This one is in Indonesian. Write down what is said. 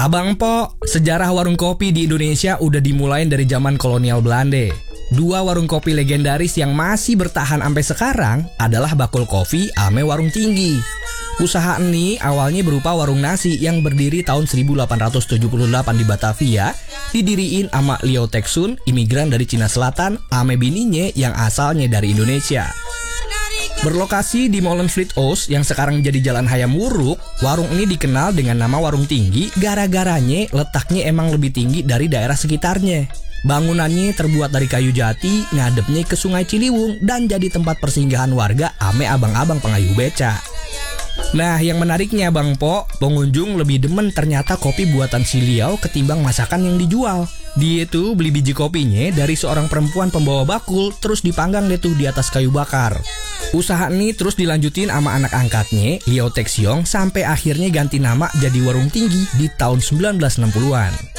Abang Po, sejarah warung kopi di Indonesia udah dimulai dari zaman kolonial Belanda. Dua warung kopi legendaris yang masih bertahan sampai sekarang adalah Bakul Kopi ame Warung Tinggi. Usaha ini awalnya berupa warung nasi yang berdiri tahun 1878 di Batavia, didiriin sama Liao Teksun, imigran dari Cina Selatan, ame bininya yang asalnya dari Indonesia. Berlokasi di Molenvliet Oost yang sekarang jadi Jalan Hayam Wuruk, warung ini dikenal dengan nama Warung Tinggi gara-garanya letaknya emang lebih tinggi dari daerah sekitarnya. Bangunannya terbuat dari kayu jati, ngadepnya ke Sungai Ciliwung dan jadi tempat persinggahan warga ame abang-abang pengayuh beca. Nah, yang menariknya Bang Po, pengunjung lebih demen ternyata kopi buatan si Liao ketimbang masakan yang dijual. Dia tuh beli biji kopinya dari seorang perempuan pembawa bakul, terus dipanggang deh tuh di atas kayu bakar. Usaha ini terus dilanjutin sama anak angkatnya, Liao Texiong, sampai akhirnya ganti nama jadi Warung Tinggi di tahun 1960-an.